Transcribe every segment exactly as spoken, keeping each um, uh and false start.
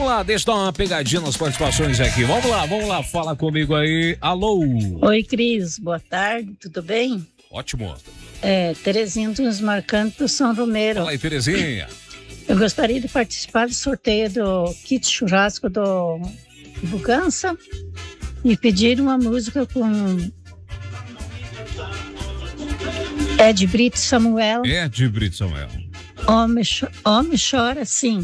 lá, deixa eu dar uma pegadinha nas participações aqui. Vamos lá, vamos lá, fala comigo aí. Alô? Oi, Cris, boa tarde, tudo bem? Ótimo. É, Terezinha dos Marcantes do São Romero. Fala aí, Terezinha. Eu gostaria de participar do sorteio do kit churrasco do Bugança e pedir uma música com Ed Brito Samuel. Ed Brito Samuel. Homem, cho- Homem chora sim.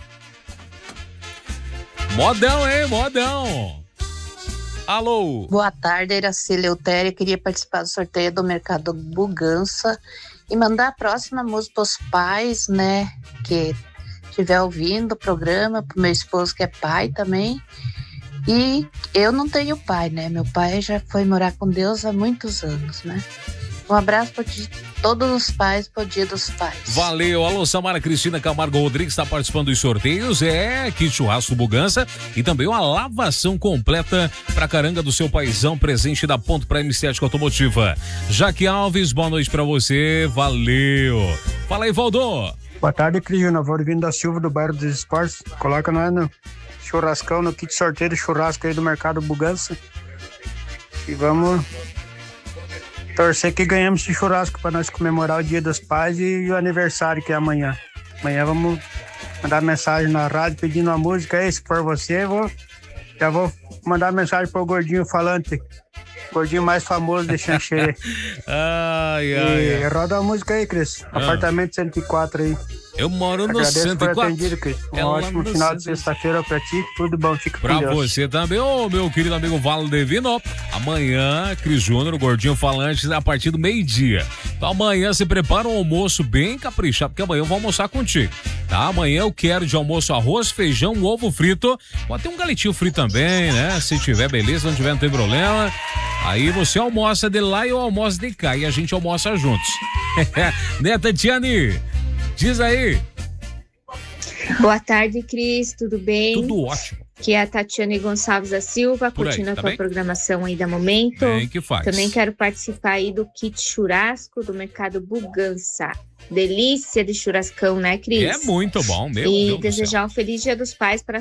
Modão, hein? Modão. Alô? Boa tarde, Iraci Leutério. Queria participar do sorteio do Mercado Bugança e mandar a próxima música para os pais, né? Que estiver ouvindo o programa, para o meu esposo que é pai também. E eu não tenho pai, né? Meu pai já foi morar com Deus há muitos anos, né? Um abraço para todos os pais, pro Dia dos Pais. Valeu, alô, Samara Cristina Camargo Rodrigues está participando dos sorteios, é kit churrasco Bugança e também uma lavação completa para caranga do seu paizão, presente da Ponto Prime Estética Automotiva. Jaque Alves, boa noite para você, valeu. Fala aí, Valdo. Boa tarde, Cris, Navoro vindo da Silva do bairro dos Esportes, coloca nós no churrascão, no kit sorteio de churrasco aí do Mercado Bugança e vamos torcer que ganhamos esse churrasco para nós comemorar o Dia dos Pais e o aniversário que é amanhã. Amanhã vamos mandar mensagem na rádio pedindo uma música aí, se for você, eu vou, já vou mandar mensagem pro Gordinho Falante, Gordinho mais famoso de Xanxerê. Ai, e ai, ai. roda a música aí, Cris. Ah. Apartamento cento e quatro aí. Eu moro no Agradeço cento e por quatro. atendido, Cris. Um Ela ótimo no final de cento e- sexta-feira pra ti. Tudo bom, fica com Pra Deus. você também, ô meu querido amigo Valdevino. Amanhã, Cris Júnior, o Gordinho Falante, a partir do meio-dia. Então amanhã você prepara um almoço bem caprichado, porque amanhã eu vou almoçar contigo, tá? Amanhã eu quero de almoço arroz, feijão, ovo frito. Pode ter um galetinho frito também, né? Se tiver, beleza, não tiver, não tem problema. Aí você almoça de lá e eu almoço de cá e a gente almoça juntos. Né, Tatiane? Diz aí. Boa tarde, Cris, tudo bem? Tudo ótimo. Que é a Tatiane Gonçalves da Silva, Por aí, curtindo tá a tua bem? programação aí da Momento. Bem que faz. Também quero participar aí do kit churrasco do Mercado Bugança. Delícia de churrascão, né, Cris? É muito bom, meu E Deus do céu. desejar um feliz Dia dos Pais para